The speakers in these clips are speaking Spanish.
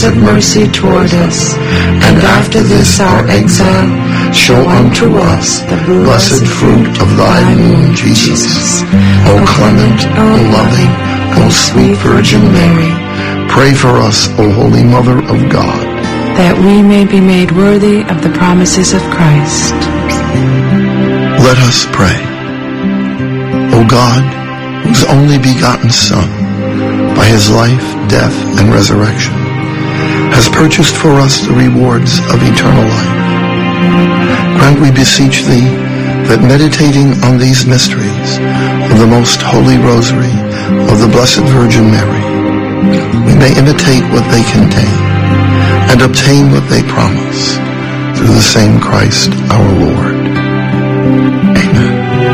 of mercy toward us, and after this our exile, show unto us the blessed fruit of thy womb, Jesus. O clement, O loving, O sweet Virgin Mary, pray for us, O Holy Mother of God, that we may be made worthy of the promises of Christ. Let us pray. O God, whose only begotten Son, by his life, death, and resurrection, has purchased for us the rewards of eternal life, grant, we beseech thee, that meditating on these mysteries of the most holy rosary of the Blessed Virgin Mary, we may imitate what they contain and obtain what they promise, through the same Christ our Lord. Amen.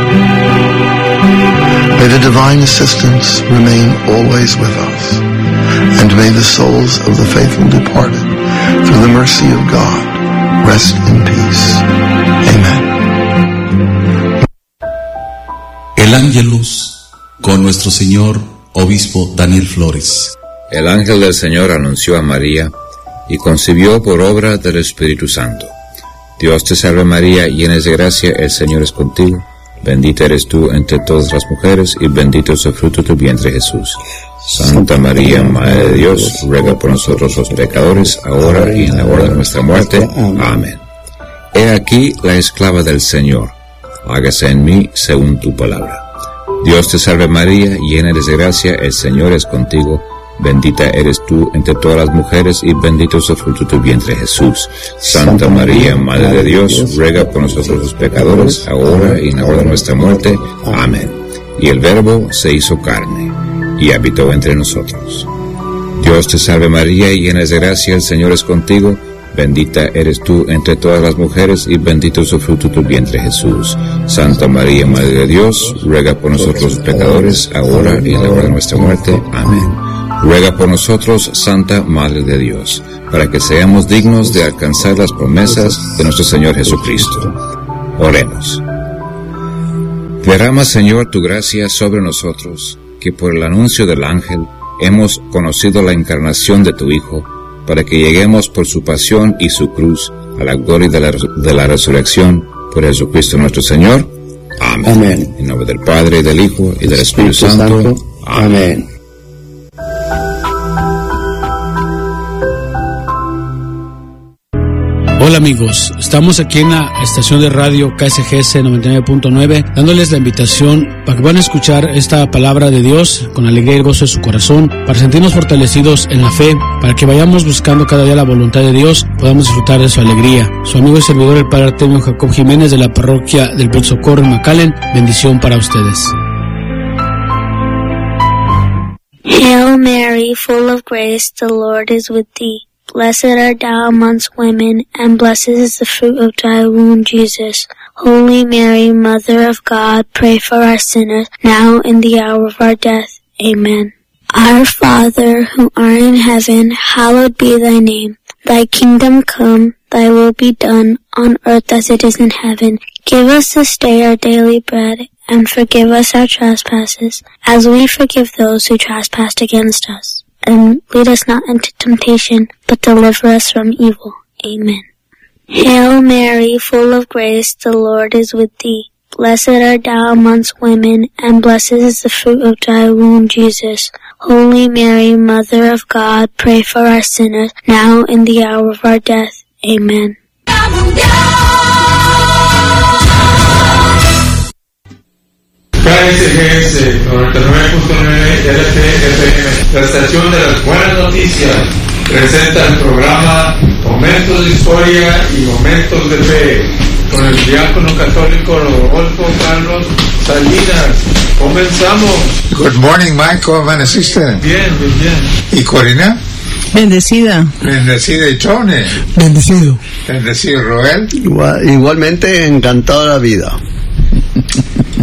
May the divine assistance remain always with us, and may the souls of the faithful departed, through the mercy of God, rest in peace. Amen. El Ángelus con nuestro señor obispo Daniel Flores. El ángel del Señor anunció a María y concibió por obra del Espíritu Santo. Dios te salve María, llena de gracia, el Señor es contigo. Bendita eres tú entre todas las mujeres, y bendito es el fruto de tu vientre, Jesús. Santa María, Madre de Dios, ruega por nosotros los pecadores, ahora y en la hora de nuestra muerte. Amén. He aquí la esclava del Señor. Hágase en mí según tu palabra. Dios te salve María, llena eres de gracia, el Señor es contigo. Bendita eres tú entre todas las mujeres, y bendito es el fruto de tu vientre, Jesús. Santa María, Madre de Dios, ruega por nosotros los pecadores, ahora y en la hora de nuestra muerte. Amén. Y el Verbo se hizo carne, y habitó entre nosotros. Dios te salve María, llena de gracia, el Señor es contigo. Bendita eres tú entre todas las mujeres, y bendito es el fruto de tu vientre, Jesús. Santa María, Madre de Dios, ruega por nosotros los pecadores, ahora y en la hora de nuestra muerte. Amén. Ruega por nosotros, Santa Madre de Dios, para que seamos dignos de alcanzar las promesas de nuestro Señor Jesucristo. Oremos. Derrama, Señor, tu gracia sobre nosotros, que por el anuncio del ángel hemos conocido la encarnación de tu Hijo, para que lleguemos por su pasión y su cruz a la gloria de la resurrección, por Jesucristo nuestro Señor. Amén. Amén. En nombre del Padre, y del Hijo, y del Espíritu Santo. Amén. Hola amigos, estamos aquí en la estación de radio KSGS 99.9 dándoles la invitación para que van a escuchar esta palabra de Dios con alegría y gozo de su corazón, para sentirnos fortalecidos en la fe, para que vayamos buscando cada día la voluntad de Dios, podamos disfrutar de su alegría. Su amigo y servidor el Padre Artemio Jacob Jiménez de la parroquia del Buen Socorro en McAllen. Bendición para ustedes. Hail Mary, full of grace, the Lord is with thee. Blessed art thou amongst women, and blessed is the fruit of thy womb, Jesus. Holy Mary, Mother of God, pray for us sinners, now and the hour of our death. Amen. Our Father, who art in heaven, hallowed be thy name. Thy kingdom come, thy will be done, on earth as it is in heaven. Give us this day our daily bread, and forgive us our trespasses, as we forgive those who trespass against us. And lead us not into temptation, but deliver us from evil. Amen. Hail Mary, full of grace, the Lord is with thee. Blessed art thou amongst women, and blessed is the fruit of thy womb, Jesus. Holy Mary, Mother of God, pray for us sinners, now and the hour of our death. Amen. KSGS 99.9 LTFM, la estación de las buenas noticias, presenta el programa Momentos de Historia y Momentos de Fe, con el diácono católico Rodolfo Carlos Salinas. Comenzamos. Good morning, Mike. ¿Cómo amaneciste? Bien, muy bien. ¿Y Corina? Bendecida. Bendecida. ¿Y Tony?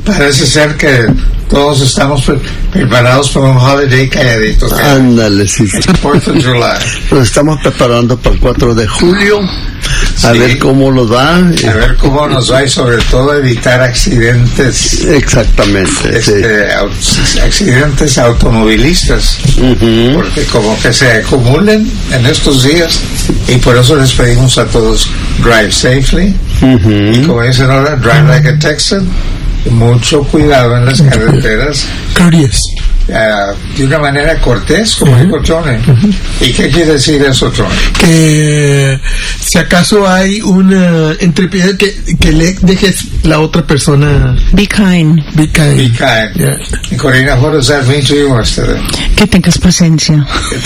Parece ser que todos estamos preparados para un holiday calladito. Ándale, sí. 4th of July. Nos estamos preparando para el 4 de julio. A Sí. ver cómo nos va. A ver cómo nos va y sobre todo evitar accidentes. Exactamente. Sí. Accidentes automovilistas. Porque como que se acumulen en estos días y por eso les pedimos a todos drive safely. Y como dicen ahora, drive like a Texan. Mucho cuidado en las carreteras. Courteous. De una manera cortés, como dijo Tony. ¿Y qué quiere decir eso, Tony? Que si acaso hay una intrepidez, que le dejes la otra persona. Be kind. Be kind. Yeah. And Corina, what does that mean to you yesterday? Que tengas paciencia.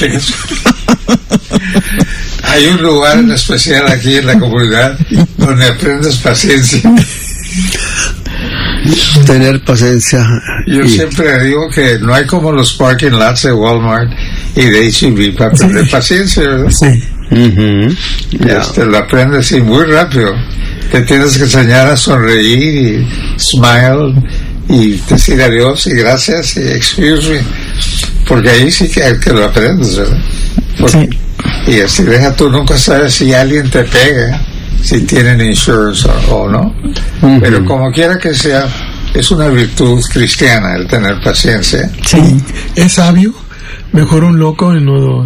Hay un lugar en especial aquí en la comunidad donde aprendes paciencia. Tener paciencia. Yo siempre digo que no hay como los parking lots de Walmart y de H-E-B para aprender paciencia, ¿verdad? Sí. Lo aprendes y muy rápido. Te tienes que enseñar a sonreír y smile y decir adiós y gracias y excuse me. Porque ahí sí que lo aprendes, ¿verdad? Porque, y deja tú, nunca sabes si alguien te pega, si tienen insurance o no. Pero como quiera que sea, es una virtud cristiana el tener paciencia. Sí. Es sabio. Mejor un loco y no dos.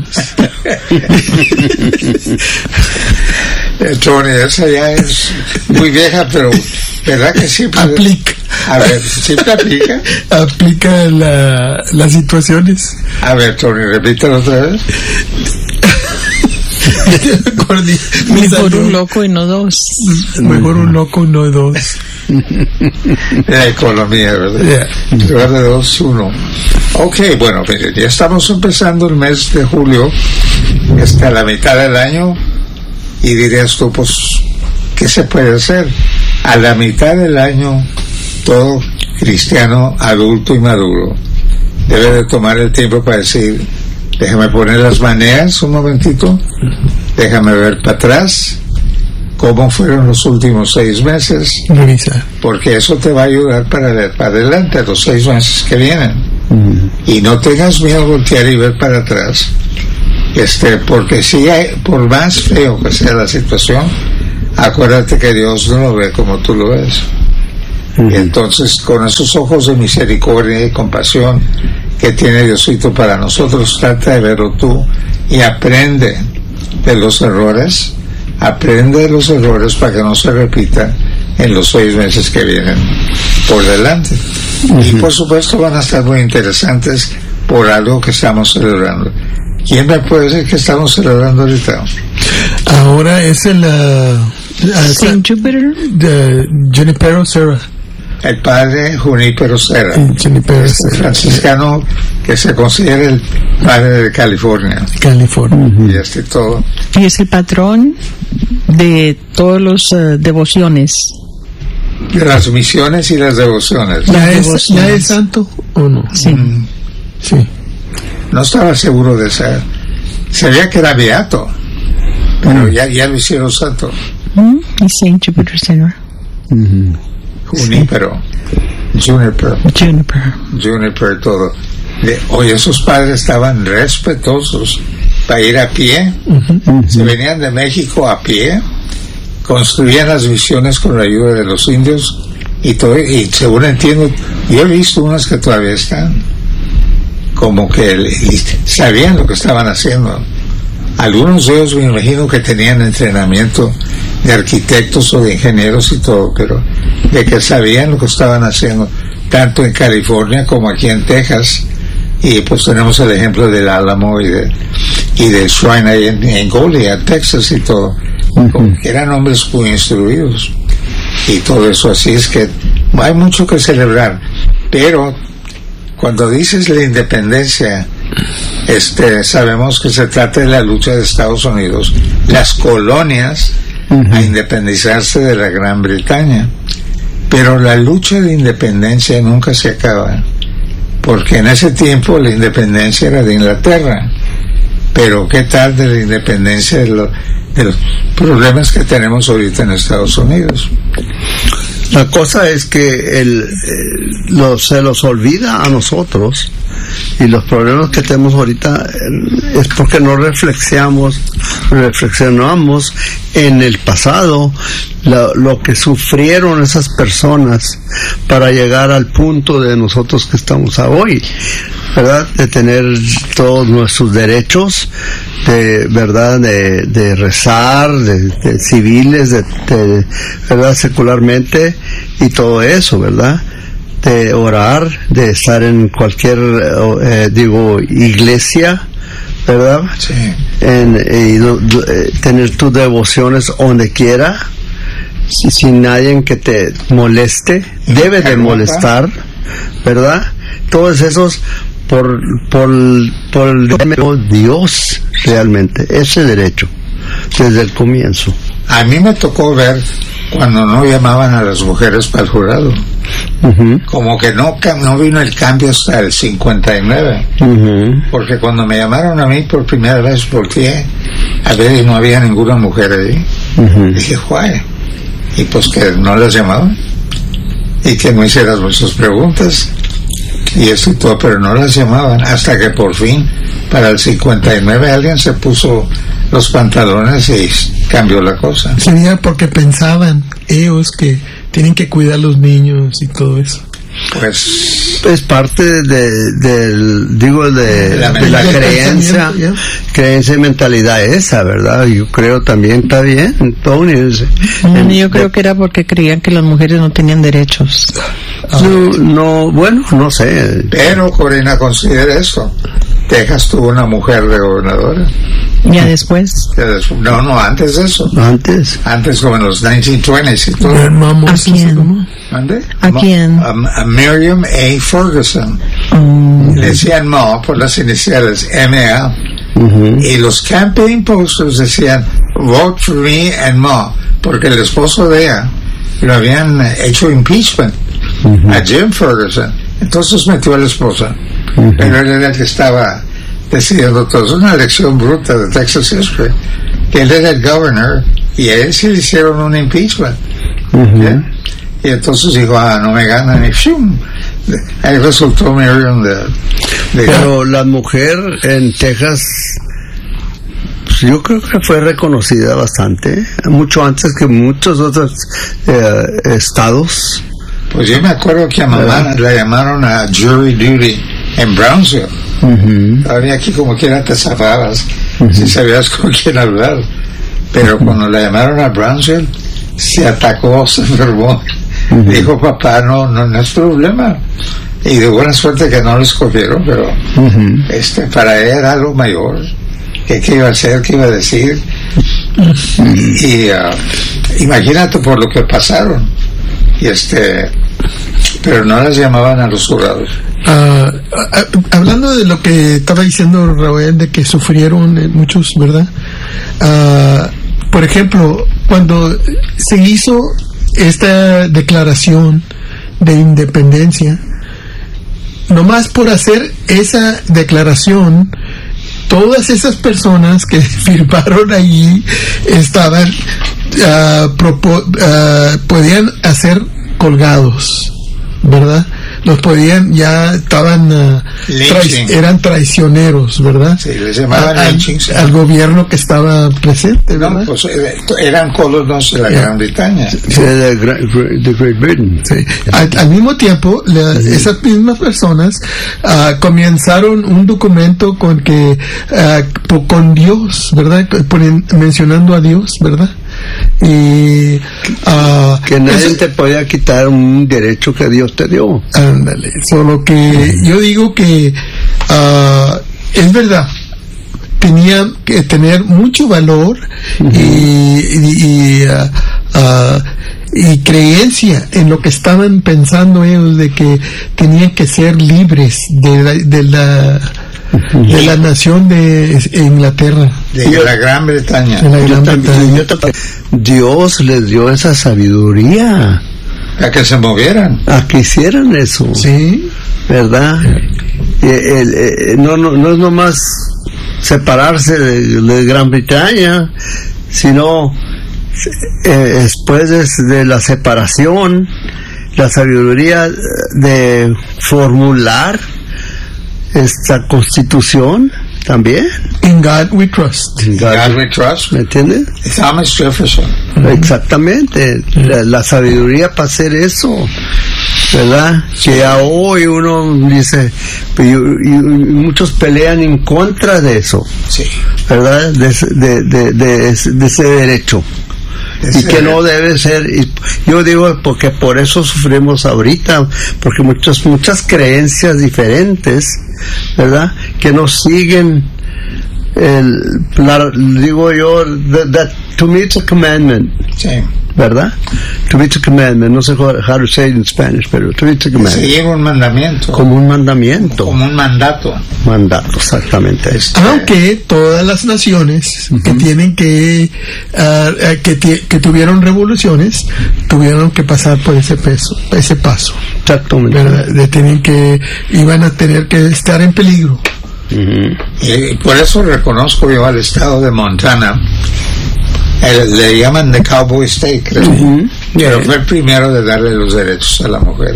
Tony, esa ya es muy vieja, pero ¿verdad que siempre aplica? A ver, ¿siempre aplica? Aplica las situaciones. A ver, Tony, repítelo otra vez. Mejor un loco y no dos. Mejor un loco y no dos. La economía, ¿verdad? En lugar de 2, 1. Ok, bueno, mire, ya estamos empezando el mes de julio, hasta la mitad del año, y dirías tú, pues, ¿qué se puede hacer? A la mitad del año, todo cristiano adulto y maduro debe de tomar el tiempo para decir, déjame poner las maneras un momentito, déjame ver para atrás cómo fueron los últimos 6 meses, porque eso te va a ayudar para ver para adelante los 6 meses que vienen. Y no tengas miedo a voltear y ver para atrás, porque si hay, por más feo que sea la situación, acuérdate que Dios no lo ve como tú lo ves. Y entonces, con esos ojos de misericordia y compasión que tiene Diosito para nosotros, trata de verlo tú y aprende de los errores para que no se repita en los 6 meses que vienen por delante. Y por supuesto van a estar muy interesantes por algo que estamos celebrando. ¿Quién me puede decir que estamos celebrando ahorita? Ahora es el Saint Jupiter de Junipero Serra. El padre Junípero Serra, franciscano que se considera el padre de California. Y todo. Y es el patrón de todas las devociones. De las misiones y las devociones. ¿Ya es santo o no? Sí. Sí. No estaba seguro de ser. Sabía que era beato, pero ya lo hicieron santo. Y Saint Jupiter Serra. Junípero, Juniper, todo. Oye, esos padres estaban respetuosos para ir a pie. Se venían de México a pie, construían las misiones con la ayuda de los indios y todo. Y según entiendo, yo he visto unas que todavía están, como que sabían lo que estaban haciendo. Algunos de ellos me imagino que tenían entrenamiento de arquitectos o de ingenieros y todo, pero de que sabían lo que estaban haciendo, tanto en California como aquí en Texas. Y pues tenemos el ejemplo del Álamo y de Shrine ahí en Goliad, Texas y todo, que eran hombres muy instruidos y todo eso. Así es que hay mucho que celebrar, pero cuando dices la independencia, sabemos que se trata de la lucha de Estados Unidos, las colonias, a independizarse de la Gran Bretaña. Pero la lucha de independencia nunca se acaba, porque en ese tiempo la independencia era de Inglaterra. Pero ¿qué tal de la independencia de los problemas que tenemos ahorita en Estados Unidos? La cosa es que se los olvida a nosotros, y los problemas que tenemos ahorita es porque no reflexionamos en el pasado lo que sufrieron esas personas para llegar al punto de nosotros que estamos hoy, ¿verdad? De tener todos nuestros derechos, ¿verdad? De rezar, de civiles, ¿verdad? Secularmente, y todo eso, ¿verdad? De orar, de estar en cualquier, iglesia, ¿verdad? Sí. Tener tus devociones donde quiera, sin nadie que te moleste, debe de molestar, ¿verdad? Todos esos por el Dios, realmente, ese derecho, desde el comienzo. A mí me tocó ver cuando no llamaban a las mujeres para el jurado. Como que no vino el cambio hasta el 59. Porque cuando me llamaron a mí por primera vez, volteé a ver y no había ninguna mujer ahí. Dije, ¡guay! Y pues que no las llamaban, y que no hicieras muchas preguntas y eso y todo, pero no las llamaban, hasta que por fin para el 59 alguien se puso los pantalones y cambió la cosa. Sería porque pensaban ellos que tienen que cuidar a los niños y todo eso. Pues es parte de la creencia y mentalidad esa, ¿verdad? Yo creo también está bien, Tony. Yo creo que era porque creían que las mujeres no tenían derechos. No sé. Pero Corina, considera eso. Texas tuvo una mujer de gobernadora. ¿Ya después? No, antes de eso. Antes como en los 1920s y todo. ¿A quién? ¿A quién? A Miriam A. Ferguson. Le decían Ma por las iniciales M.A. Y los campaign posters decían vote for me and Ma, porque el esposo de ella lo habían hecho impeachment a Jim Ferguson. Entonces metió a la esposa. Pero él era el que estaba decidiendo todo. Es una lección bruta de Texas history, que él era el governor y a él sí le hicieron un impeachment. Y entonces dijo, no me ganan, y ¡shum! Ahí resultó Miriam Pero la mujer en Texas, yo creo que fue reconocida bastante, mucho antes que muchos otros estados. Pues yo me acuerdo que a mamá la llamaron a jury duty en Brownsville. Todavía aquí como quiera te zafabas si sabías con quién hablar, pero cuando la llamaron a Brownsville se atacó, se enfermó. Dijo, papá, no es problema, y de buena suerte que no lo escogieron, pero para ella era algo mayor. ¿Qué iba a hacer? ¿Qué iba a decir? Y imagínate por lo que pasaron. Y pero no las llamaban a los jurados. Hablando de lo que estaba diciendo Raúl, de que sufrieron muchos, ¿verdad? Por ejemplo, cuando se hizo esta declaración de independencia, nomás por hacer esa declaración, todas esas personas que firmaron allí estaban podían ser colgados, ¿verdad? Los podían, ya estaban eran traicioneros, ¿verdad? Sí, les llamaban al gobierno que estaba presente, ¿verdad? No, pues eran colonos de la Gran Bretaña. Sí, de Great Britain. Sí. Al mismo tiempo, esas mismas personas comenzaron un documento con Dios, ¿verdad? Mencionando a Dios, ¿verdad? Y que nadie te podía quitar un derecho que Dios te dio. Ándale, solo que yo digo que es verdad, tenía que tener mucho valor y creencia en lo que estaban pensando ellos, de que tenían que ser libres de la nación de Inglaterra, de la Gran Bretaña. Dios les dio esa sabiduría a que se movieran, a que hicieran eso, sí, ¿verdad? No es nomás separarse de Gran Bretaña, sino después de la separación, la sabiduría de formular esta constitución también. In God we trust. In God we trust. ¿Me entiendes? Thomas Jefferson. Exactamente. La sabiduría para hacer eso, ¿verdad? Que a hoy uno dice, y muchos pelean en contra de eso, sí, ¿verdad? De ese derecho. Y que no debe ser, y yo digo porque por eso sufrimos ahorita, porque muchas creencias diferentes, ¿verdad? Que nos siguen, digo yo, that to me it's a commandment. Sí. ¿Verdad? To be a commandment, no sé how to say it in Spanish, pero to be a commandment. Seguir un mandamiento. Como un mandamiento. Como un mandato. Mandato, exactamente. Aunque todas las naciones que tienen que tuvieron revoluciones, tuvieron que pasar por ese paso. Exactamente. ¿Verdad? Iban a tener que estar en peligro. Y por eso reconozco yo al estado de Montana. Le llaman the Cowboy State, creo. Pero fue el primero de darle los derechos a la mujer.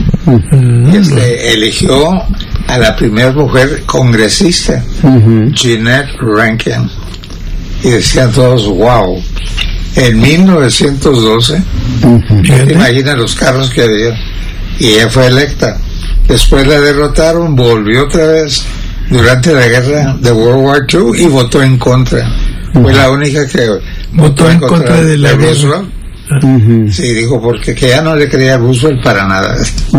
Y eligió a la primera mujer congresista, Jeanette Rankin. Y decían todos, wow. En 1912, te imaginas los carros que había. Y ella fue electa. Después la derrotaron, volvió otra vez durante la guerra de World War II y votó en contra. Fue la única que votó en contra de la guerra. Sí, dijo porque que ya no le creía a Roosevelt para nada.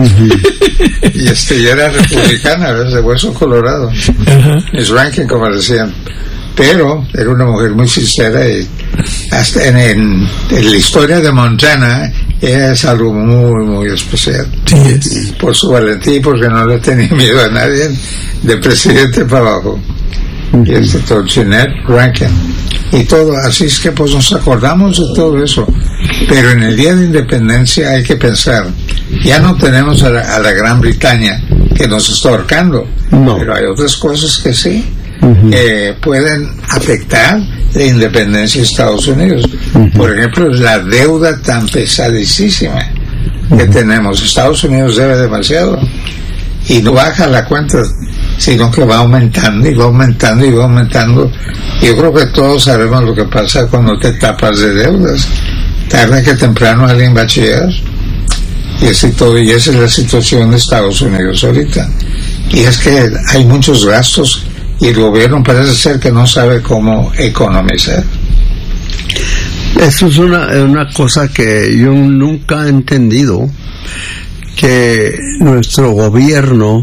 Y ya era republicana, de hueso colorado. Es Rankin, como decían. Pero era una mujer muy sincera y hasta en la historia de Montana ella es algo muy, muy especial. Sí es. Por su valentía y porque no le tenía miedo a nadie, de presidente para abajo. Y Jeanette Rankin y todo, así es que pues nos acordamos de todo eso, pero en el día de independencia hay que pensar, ya no tenemos a la Gran Bretaña que nos está ahorcando, pero hay otras cosas que sí pueden afectar la independencia de Estados Unidos. Por ejemplo, la deuda tan pesadísima que tenemos. Estados Unidos debe demasiado y no baja la cuenta, sino que va aumentando y va aumentando y va aumentando. Yo creo que todos sabemos lo que pasa cuando te tapas de deudas. Tarde que temprano alguien va a chillar. Y esa es la situación de Estados Unidos ahorita. Y es que hay muchos gastos y el gobierno parece ser que no sabe cómo economizar. Eso es una cosa que yo nunca he entendido, que nuestro gobierno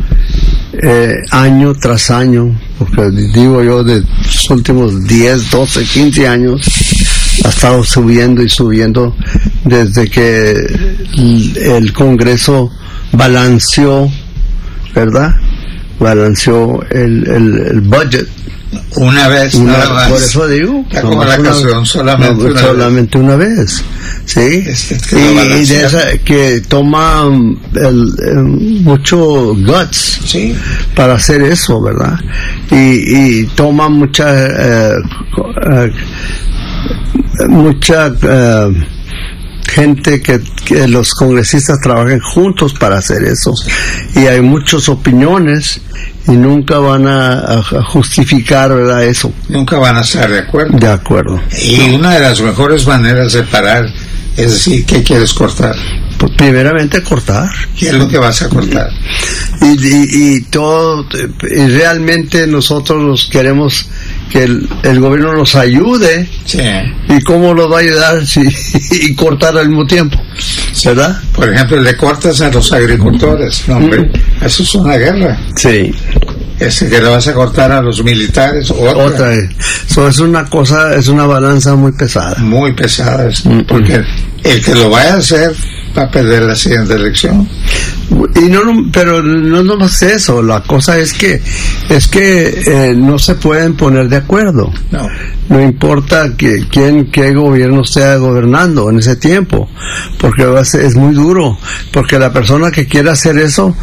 año tras año, porque digo yo de los últimos 10, 12, 15 años ha estado subiendo y subiendo desde que el Congreso balanceó, ¿verdad? Balanceó el budget. Una vez, nada más. Por eso digo, como la canción, solamente una vez. ¿Sí? Y de esa que toma mucho guts, ¿sí?, para hacer eso, ¿verdad? Y toma mucha gente que los congresistas trabajen juntos para hacer eso, y hay muchas opiniones y nunca van a justificar, ¿verdad? Eso nunca van a estar de acuerdo. Y una de las mejores maneras de parar es decir, ¿qué quieres cortar? Pues primeramente cortar. ¿Qué es lo que vas a cortar? Y todo, y realmente nosotros queremos que el gobierno nos ayude. Sí. ¿Y cómo nos va a ayudar y cortar al mismo tiempo? ¿Verdad? Por ejemplo, le cortas a los agricultores. No, hombre, eso es una guerra. Sí. Que le vas a cortar a los militares. Otra vez. Eso es una cosa, es una balanza muy pesada. Muy pesada. Porque el que lo vaya a hacer va a perder la siguiente elección. Pero no nomás eso, la cosa es que no se pueden poner de acuerdo. No importa qué gobierno esté gobernando en ese tiempo, porque es muy duro, porque la persona que quiera hacer eso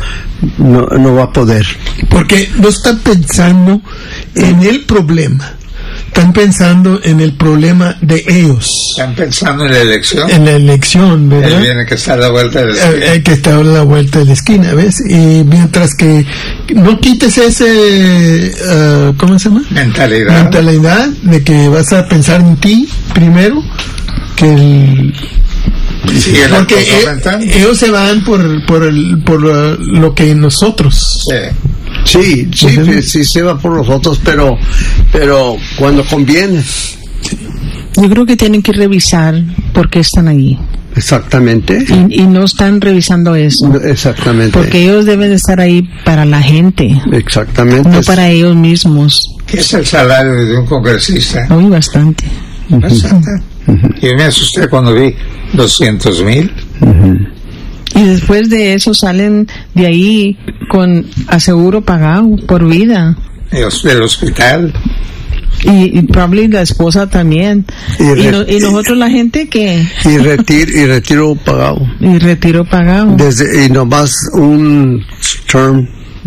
no va a poder. Porque no están pensando en el problema, están pensando en el problema de ellos. Están pensando en la elección. En la elección, ¿verdad? Él viene que está a la vuelta de la esquina. Que está a la vuelta de la esquina, ¿ves? Y mientras que no quites ese, ¿cómo se llama? Mentalidad de que vas a pensar en ti primero, que el... Sí, porque ellos se van por lo que nosotros. Sí, se va por los otros, pero cuando conviene. Yo creo que tienen que revisar por qué están ahí. Exactamente. Y no están revisando eso. Exactamente. Porque ellos deben estar ahí para la gente. Exactamente. No para ellos mismos. ¿Qué es el salario de un congresista? Muy bastante. Bastante. Yo me asusté cuando vi 200,000. Y después de eso salen de ahí con aseguro pagado por vida. Del hospital. Y probablemente la esposa también. Y nosotros la gente que... Y retiro pagado. Y retiro pagado. Y nomás un term.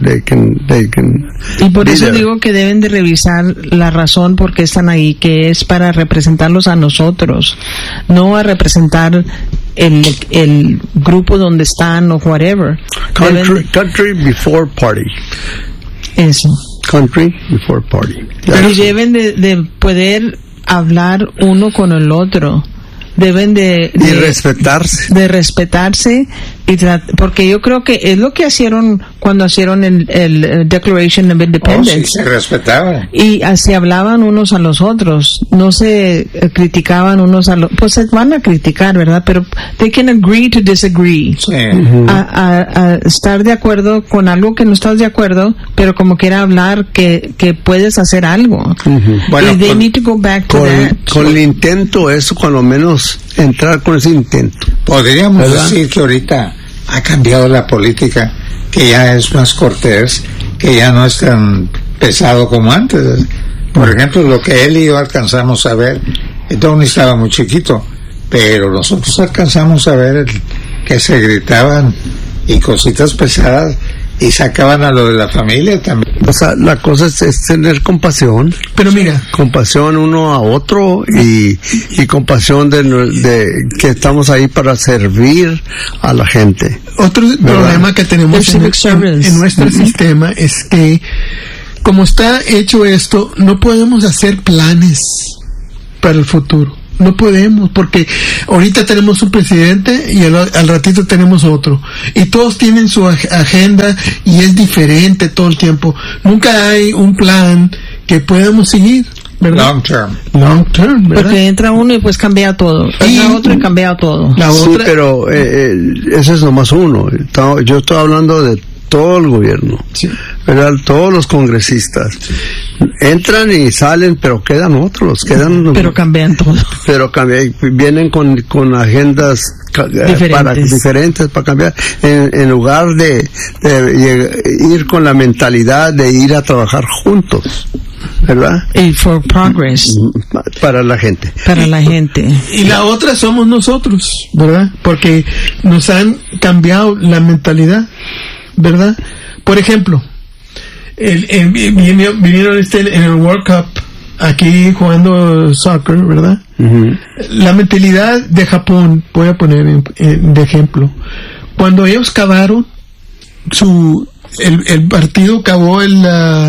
Y por eso digo que deben de revisar la razón por qué están ahí, que es para representarlos a nosotros, no a representar el grupo donde están o whatever. Country before party. Eso. Country before party. Pero deben de poder hablar uno con el otro. Deben de respetarse. De respetarse, porque yo creo que es lo que hicieron cuando hicieron el Declaration of Independence. Sí, se respetaban. Y se hablaban unos a los otros, no se criticaban unos a los... Pues se van a criticar, ¿verdad? Pero they can agree to disagree. Sí. A estar de acuerdo con algo que no estás de acuerdo, pero como quiera hablar que puedes hacer algo. Bueno, y they need to go back to that. Con el intento, eso cuando menos entrar con ese intento. Podríamos decir que ahorita ha cambiado la política, que ya es más cortés, que ya no es tan pesado como antes. Por ejemplo, lo que él y yo alcanzamos a ver, Tony estaba muy chiquito, pero nosotros alcanzamos a ver que se gritaban y cositas pesadas y sacaban a lo de la familia también. O sea, la cosa es tener compasión. Pero mira, compasión uno a otro y compasión de que estamos ahí para servir a la gente. Otro problema que tenemos en nuestro sistema es que como está hecho esto, no podemos hacer planes para el futuro. No podemos, porque ahorita tenemos un presidente y al ratito tenemos otro. Y todos tienen su agenda y es diferente todo el tiempo. Nunca hay un plan que podamos seguir, ¿verdad? Long term, ¿verdad? Porque entra uno y pues cambia todo. Entra otro y cambia todo. Sí, pero ese es nomás uno. Yo estoy hablando de todo el gobierno, ¿verdad? Todos los congresistas entran y salen, pero quedan otros, pero cambian todo. Pero vienen con agendas diferentes para cambiar, en lugar de ir con la mentalidad de ir a trabajar juntos, ¿verdad? Y for progress. Para la gente. Para la gente. Y la otra somos nosotros, ¿verdad? Porque nos han cambiado la mentalidad, ¿verdad? Por ejemplo, vinieron en el World Cup aquí jugando soccer, ¿verdad? La mentalidad de Japón, voy a poner de ejemplo, cuando ellos cavaron el partido, acabó el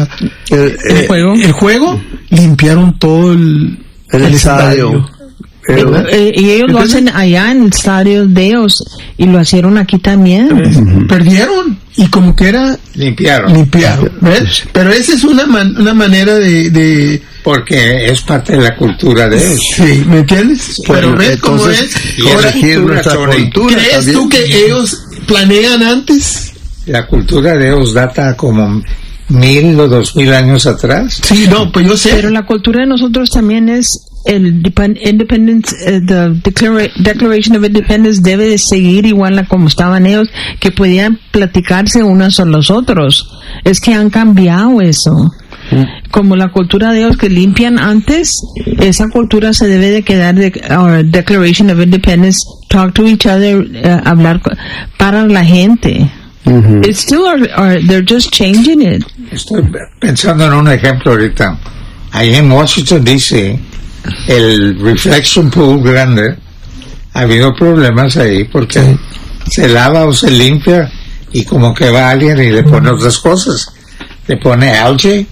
juego, limpiaron todo el estadio. Y ellos lo hacen allá en el estadio de ellos y lo hicieron aquí también. Perdieron y como que era limpiaron, ¿ves? Pero esa es una manera de porque es parte de la cultura de ellos. Sí, ¿me entiendes? Pero ves cómo es. Y elegir nuestra cultura. ¿Crees también tú que ellos planean antes? La cultura de ellos data como 1000 o 2000 años atrás. Sí, no, pues yo sé. Pero la cultura de nosotros también es el Independence, the Declaration of Independence debe de seguir igual como estaban ellos, que podían platicarse unos a los otros. Es que han cambiado eso. Como la cultura de ellos que limpian antes, esa cultura se debe de quedar de our Declaration of Independence, talk to each other, hablar para la gente. It's still they're just changing it. Estoy pensando en un ejemplo ahorita. ahí en Washington D.C., el Reflection Pool grande, ha habido problemas ahí porque se lava o se limpia y como que va alguien y le pone otras cosas. Le pone algae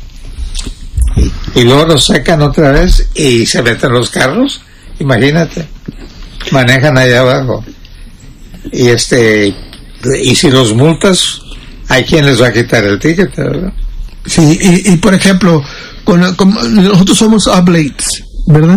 y luego lo secan otra vez y se meten los carros. Imagínate, manejan allá abajo. Y si los multas, hay quien les va a quitar el ticket, ¿verdad? Sí, y por ejemplo, nosotros somos oblates, ¿verdad?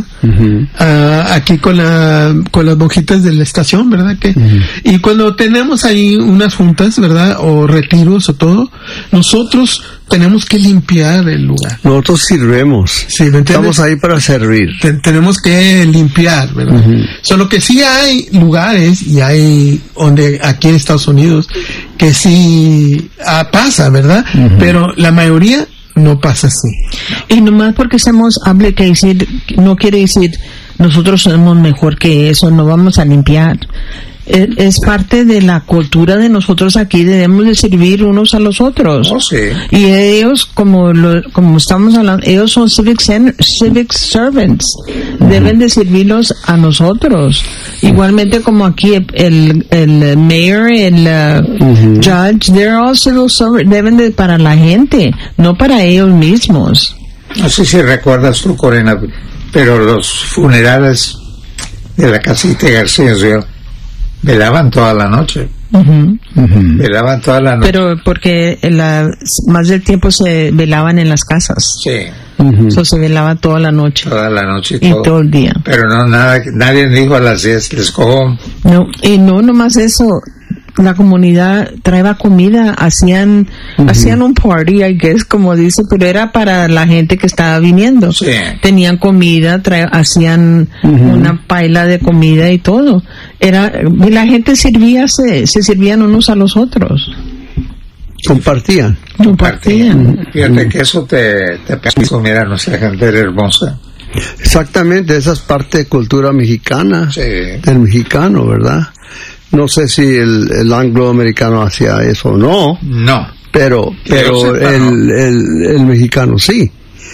Aquí con las monjitas de la estación, ¿verdad? Y cuando tenemos ahí unas juntas, ¿verdad? O retiros o todo, nosotros tenemos que limpiar el lugar. Nosotros sirvemos. Sí, ¿me entiendes? Estamos ahí para servir. Tenemos que limpiar, ¿verdad? Solo que sí hay lugares, y hay donde aquí en Estados Unidos, que sí pasa, ¿verdad? Pero la mayoría no pasa así. Y nomás porque seamos oblates, no quiere decir nosotros somos mejor que eso, no vamos a limpiar. Es parte de la cultura de nosotros aquí, debemos de servir unos a los otros. Oh, sí. Y ellos, como estamos hablando, ellos son civic servants, deben de servirlos a nosotros. Igualmente como aquí el mayor, el judge, they're all civil servants, deben de para la gente, no para ellos mismos. No sé si recuerdas tú, Corina, pero los funerales de la casita de García velaban toda la noche. Velaban toda la noche. Pero porque más del tiempo se velaban en las casas. Sí. So se velaba toda la noche. Toda la noche y todo el día. Pero no, nadie dijo a las 10, les cojo. No, y no nomás eso. La comunidad traía comida, hacían un party, I guess, como dice, pero era para la gente que estaba viniendo. Sí. Tenían comida, hacían una paila de comida y todo. Y la gente se servían unos a los otros. Compartían. Fíjate que eso te permite, mira, nuestra gente era hermosa. Exactamente, esa es parte de cultura mexicana, del mexicano, ¿verdad? No sé si el angloamericano hacía eso o no. No. Pero el mexicano sí.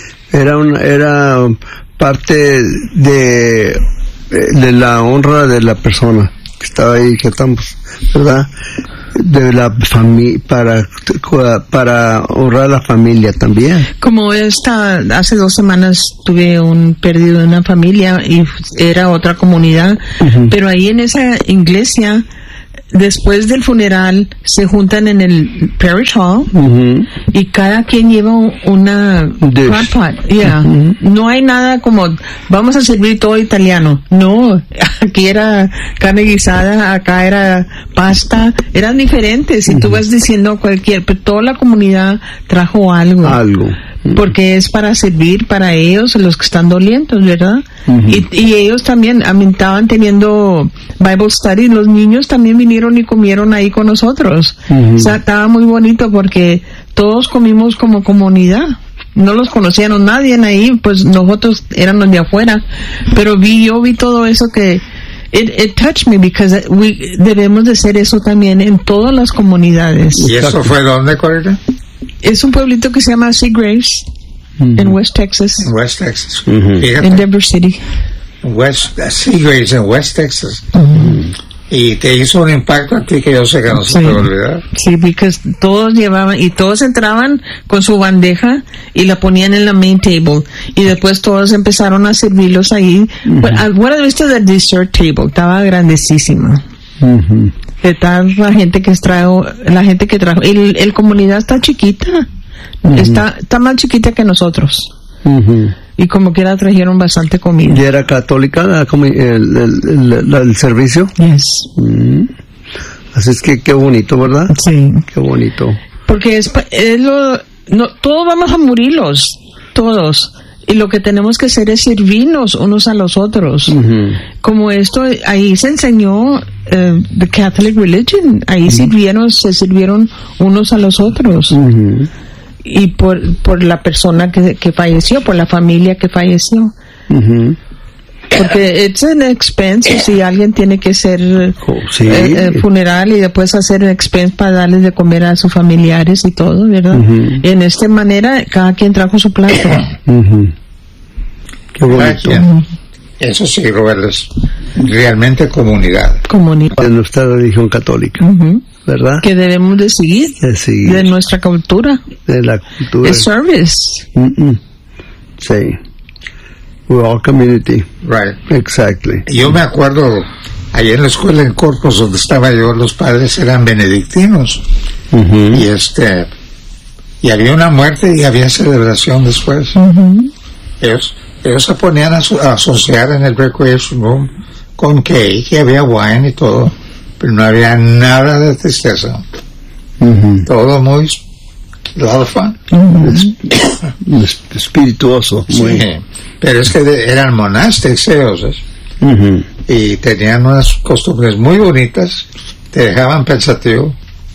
Era parte de la honra de la persona que estaba ahí, que estamos, ¿verdad? De la familia, para honrar a la familia también. Como hace 2 semanas tuve un perdido de una familia y era otra comunidad, pero ahí en esa iglesia, después del funeral, se juntan en el parish hall y cada quien lleva una crock pot. No hay nada como vamos a servir todo italiano. No, aquí era carne guisada, acá era pasta, eran diferentes. Y tú vas diciendo pero toda la comunidad trajo algo. Porque es para servir para ellos, los que están dolientes, ¿verdad? Y ellos también estaban teniendo Bible study, los niños también vinieron y comieron ahí con nosotros. O sea, estaba muy bonito porque todos comimos como comunidad. No los conocíamos nadie ahí, pues nosotros éramos de afuera. Pero yo vi todo eso que it touched me because debemos de hacer eso también en todas las comunidades. ¿Y eso fue dónde, Corina? Es un pueblito que se llama Seagraves, en West Texas. En West Texas. En Denver City. Seagraves en West Texas. Y te hizo un impacto a ti que yo sé que no se te va a olvidar. Sí, porque todos llevaban, y todos entraban con su bandeja y la ponían en la main table. Y después todos empezaron a servirlos ahí. Bueno, viste del dessert table, estaba grandísima. De tal la gente que trajo, y el comunidad está chiquita, está más chiquita que nosotros, y como quiera trajeron bastante comida. ¿Y era católica el servicio? Yes. Así es que qué bonito, ¿verdad? Sí. Qué bonito. Porque todos vamos a morirlos, todos. Y lo que tenemos que hacer es servirnos unos a los otros. Como esto, ahí se enseñó the Catholic religion. Ahí se sirvieron unos a los otros. Y por la persona que falleció, por la familia que falleció. Porque it's an expense, si alguien tiene que hacer funeral y después hacer un expense para darles de comer a sus familiares y todo, ¿verdad? Y en esta manera, cada quien trajo su plato. Qué bonito. Eso sí, Robert, es realmente comunidad. Comunidad. De nuestra religión católica, ¿verdad? Que debemos de seguir. De nuestra cultura. De la cultura. The service. Sí. We're all community. Right. Exactly. Yo me acuerdo, allá en la escuela en Corpus, donde estaba yo, los padres eran benedictinos. Y había una muerte y había celebración después. Ellos se ponían a asociar en el Recreation Room con cake, y había wine y todo, pero no había nada de tristeza. Todo muy a lot of fun. Espirituoso. Sí, pero es que eran monastic ellos, y tenían unas costumbres muy bonitas, te dejaban pensativo.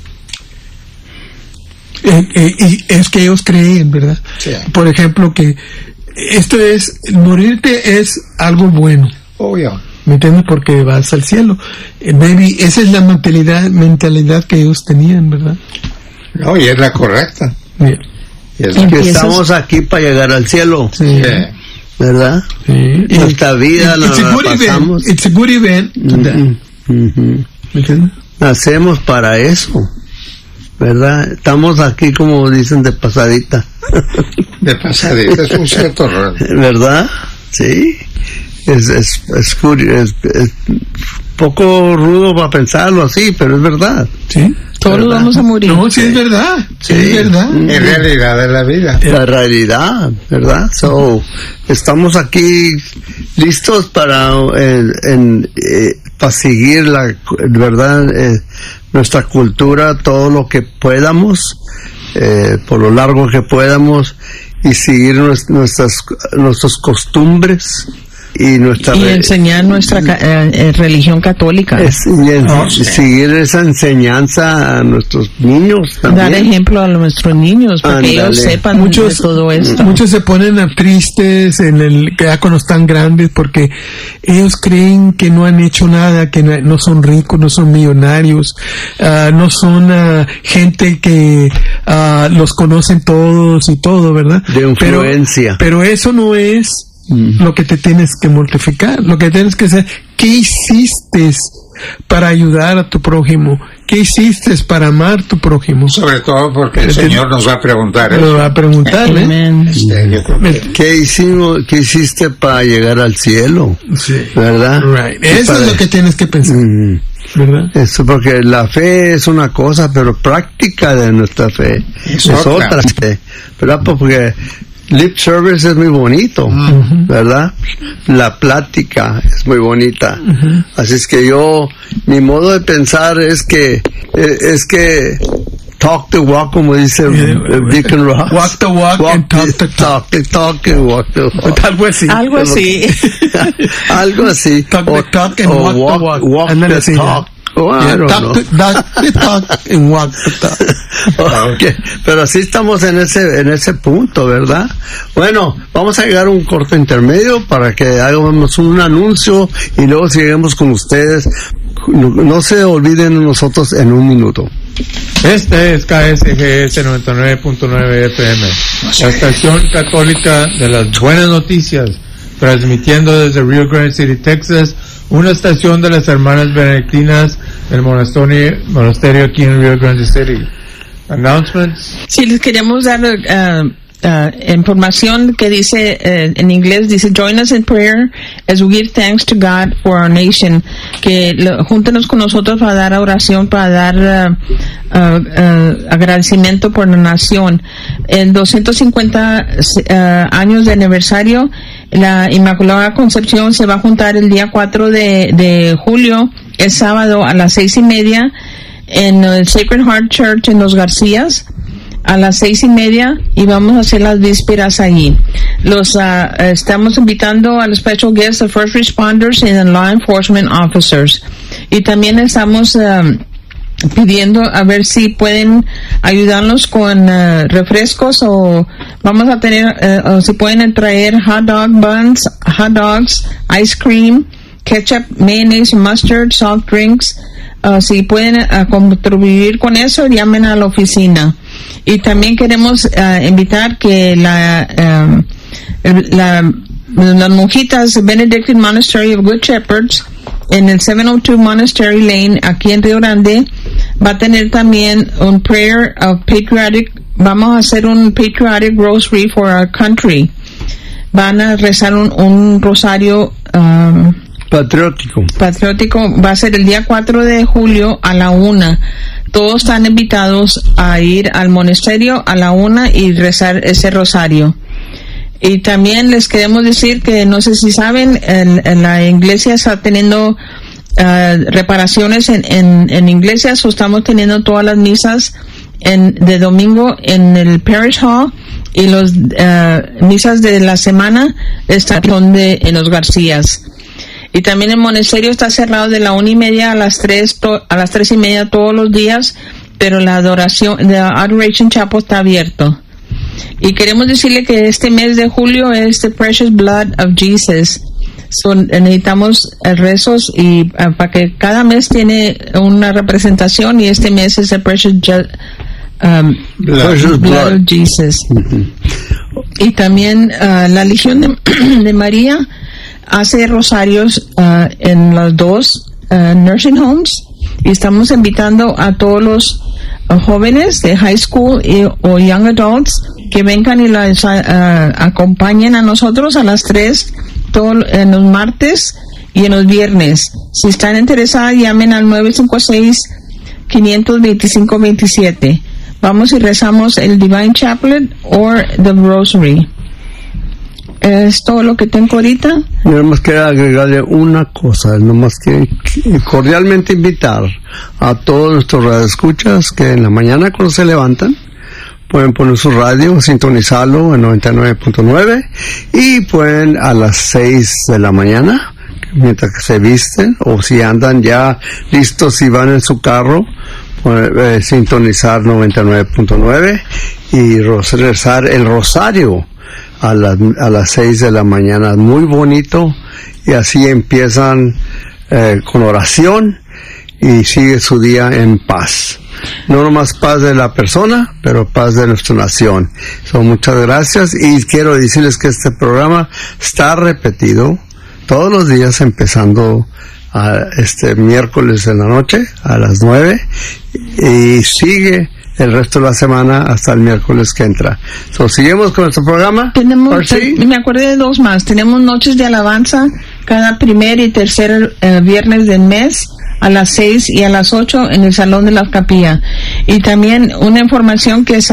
Y es que ellos creen, ¿verdad? Sí. Por ejemplo, que morirte es algo bueno. Obvio. ¿Me entiendes? Porque vas al cielo. Baby, esa es la mentalidad que ellos tenían, ¿verdad? No, y es la correcta. Yeah. Que estamos aquí para llegar al cielo. Sí. ¿Verdad? Sí. Nuestra vida la pasamos. It's a good event. Nacemos para eso. ¿Verdad? Estamos aquí, como dicen, de pasadita. De pasadita, es un cierto error. ¿Verdad? Sí. Es poco rudo para pensarlo así, pero es verdad. Sí. Todos vamos a morir. No, sí es verdad. Sí, es verdad. En realidad de la vida. La realidad, ¿verdad? Estamos aquí listos para seguir ¿verdad? Nuestra cultura, todo lo que podamos, por lo largo que podamos, y seguir nuestras costumbres y enseñar nuestra religión católica. Seguir esa enseñanza a nuestros niños también. Dar ejemplo a nuestros niños para que ellos sepan de todo esto. Muchos se ponen tristes ya cuando están grandes porque ellos creen que no han hecho nada, que no son ricos, no son millonarios, no son gente que los conocen todos y todo, ¿verdad? De influencia. Pero eso no es lo que te tienes que mortificar. Lo que tienes que hacer, ¿qué hiciste para ayudar a tu prójimo? ¿Qué hiciste para amar a tu prójimo? Sobre todo porque el Señor nos va a preguntar eso. Nos va a preguntar, ¿Qué hiciste para llegar al cielo? Sí. ¿Verdad? Right. Eso es lo que tienes que pensar. ¿Verdad? Eso, porque la fe es una cosa, pero práctica de nuestra fe es otra fe. ¿Verdad? Porque lip service es muy bonito, ¿verdad? La plática es muy bonita. Así es que mi modo de pensar es que talk the walk, como dice Deacon Ross. Walk the walk and talk the talk. Talk and walk the walk. Algo así. Algo así. Algo así. Talk the talk and walk the walk. Walk the talk. Talk the talk and walk the talk. Okay. Pero así estamos en ese punto, ¿verdad? Bueno, vamos a llegar a un corto intermedio para que hagamos un anuncio y luego sigamos con ustedes. No se olviden de nosotros en un minuto. Este es KSGS 99.9 FM, la estación católica de las buenas noticias, transmitiendo desde Rio Grande City, Texas, una estación de las hermanas benedictinas del monasterio aquí en Rio Grande City. Announcements. Sí, les queríamos dar información que dice en inglés, dice join us in prayer as we give thanks to God for our nation, que júntenos con nosotros para dar oración, para dar agradecimiento por la nación. En 250 años de aniversario, la Inmaculada Concepción se va a juntar el día 4 de julio, el sábado a las 6:30 en el Sacred Heart Church en Los Garcías a las 6:30, y vamos a hacer las vísperas allí. Estamos invitando a los special guests, the first responders and the law enforcement officers, y también estamos pidiendo a ver si pueden ayudarnos con refrescos, o vamos a tener o si pueden traer hot dog buns, hot dogs, ice cream, ketchup, mayonnaise, mustard, soft drinks. Si pueden contribuir con eso, llamen a la oficina. Y también queremos invitar que la las monjitas Benedictine Monastery of Good Shepherds en el 702 Monastery Lane aquí en Rio Grande va a tener también un prayer of patriotic. Vamos a hacer un patriotic rosary for our country. Van a rezar un rosario patriótico. Va a ser el día 4 de julio a la 1. Todos están invitados a ir al monasterio a la 1 y rezar ese rosario. Y también les queremos decir que no sé si saben, la iglesia está teniendo reparaciones en iglesias, o estamos teniendo todas las misas de domingo en el Parish Hall, y los misas de la semana son en los Garcías. Y también el monasterio está cerrado de la 1:30 a las 3:30 todos los días, pero la adoración de Adoration Chapel está abierto. Y queremos decirle que este mes de julio es the Precious Blood of Jesus. Necesitamos rezos y para que cada mes tiene una representación, y este mes es the Precious Blood of Jesus. Y también la Legión de María hace rosarios en los 2 nursing homes, y estamos invitando a todos los jóvenes de high school o young adults que vengan y las acompañen a nosotros a las 3 en los martes y en los viernes. Si están interesados, llamen al 956-525-27. Vamos y rezamos el Divine Chaplet o the Rosary. Es todo lo que tengo ahorita. Yo nomás quiero agregarle una cosa, nomás quiero cordialmente invitar a todos nuestros radioescuchas que en la mañana cuando se levantan pueden poner su radio, sintonizarlo en 99.9, y pueden a las 6 de la mañana, mientras que se visten, o si andan ya listos y van en su carro, sintonizar 99.9 y rezar el rosario a las 6 de la mañana. Muy bonito, y así empiezan con oración y sigue su día en paz. No nomás paz de la persona, pero paz de nuestra nación. Muchas gracias, y quiero decirles que este programa está repetido todos los días, empezando este miércoles en la noche a las 9, y sigue el resto de la semana hasta el miércoles que entra. Seguimos con nuestro programa. Me acordé de 2 más. Tenemos noches de alabanza cada primer y tercer viernes del mes a las 6 y a las 8 en el Salón de la Capilla. Y también una información que